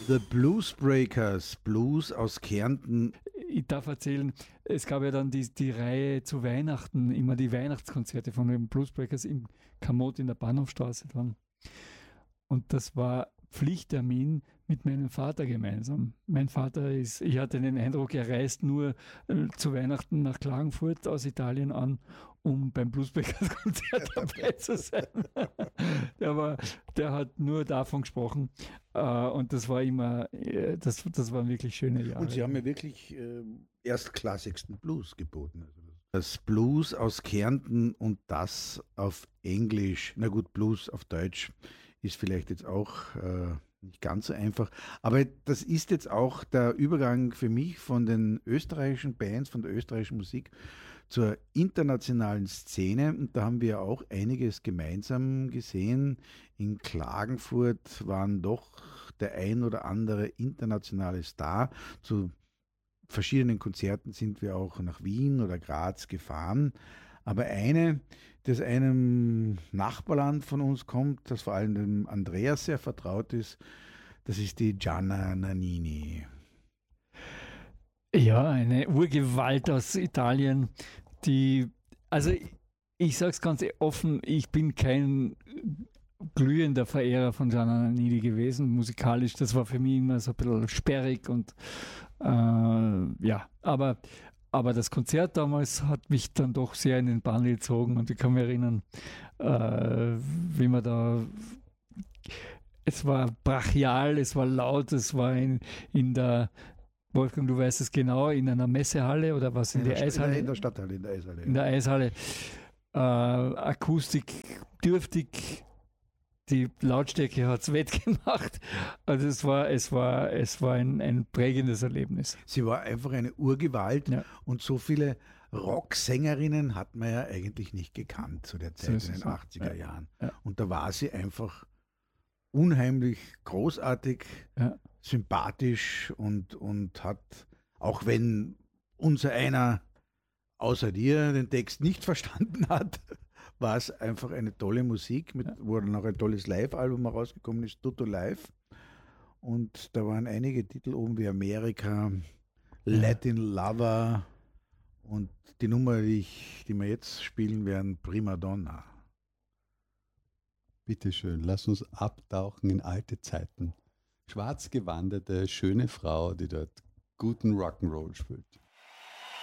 The Bluesbreakers, Blues aus Kärnten. Ich darf erzählen, es gab ja dann die Reihe zu Weihnachten, immer die Weihnachtskonzerte von den Bluesbreakers im Kamot in der Bahnhofstraße dran. Und das war Pflichttermin mit meinem Vater gemeinsam. Mein Vater ich hatte den Eindruck, er reist nur zu Weihnachten nach Klagenfurt aus Italien an, um beim Bluesbreakers-Konzert dabei zu sein. Der hat nur davon gesprochen. Und das war immer, das waren wirklich schöne Jahre. Und Sie haben mir wirklich erstklassigsten Blues geboten. Also das Blues aus Kärnten und das auf Englisch, na gut, Blues auf Deutsch ist vielleicht jetzt auch nicht ganz so einfach. Aber das ist jetzt auch der Übergang für mich von den österreichischen Bands, von der österreichischen Musik zur internationalen Szene. Und da haben wir auch einiges gemeinsam gesehen. In Klagenfurt waren doch der ein oder andere internationale Star. Zu verschiedenen Konzerten sind wir auch nach Wien oder Graz gefahren. Aber eine, das einem Nachbarland von uns kommt, das vor allem dem Andreas sehr vertraut ist, das ist die Gianna Nannini. Ja, eine Urgewalt aus Italien, also ich sage es ganz offen, ich bin kein glühender Verehrer von Gianna Nannini gewesen, musikalisch, das war für mich immer so ein bisschen sperrig und aber das Konzert damals hat mich dann doch sehr in den Bann gezogen und ich kann mich erinnern, wie man da, es war brachial, es war laut, es war in der, Wolfgang, du weißt es genau, in einer Messehalle oder was, in der Eishalle? In der Stadthalle, in der Eishalle. In der Eishalle. Akustik dürftig, die Lautstärke hat es wettgemacht. Also es war ein prägendes Erlebnis. Sie war einfach eine Urgewalt, ja. Und so viele Rocksängerinnen hat man ja eigentlich nicht gekannt zu der Zeit in den 80er Jahren. Ja. Und da war sie einfach unheimlich großartig, sympathisch und hat, auch wenn unser einer außer dir den Text nicht verstanden hat, war es einfach eine tolle Musik, wo dann auch ein tolles Live-Album herausgekommen ist, Tutto Live. Und da waren einige Titel oben wie Amerika, Latin Lover und die Nummer, die wir jetzt spielen werden, Prima Donna. Bitteschön, lass uns abtauchen in alte Zeiten. Schwarz gewandete, schöne Frau, die dort guten Rock'n'Roll spielt.